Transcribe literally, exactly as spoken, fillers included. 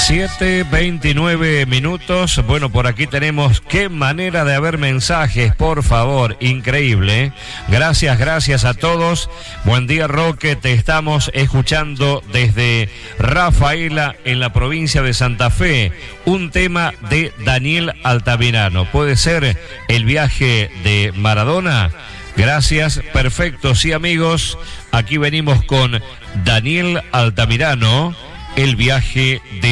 siete veintinueve minutos. Bueno, por aquí tenemos qué manera de haber mensajes, por favor, increíble. Gracias, gracias a todos. Buen día, Roque, te estamos escuchando desde Rafaela, en la provincia de Santa Fe. Un tema de Daniel Altamirano. ¿Puede ser el viaje de Maradona? Gracias, perfecto, sí, amigos. Aquí venimos con Daniel Altamirano, el viaje de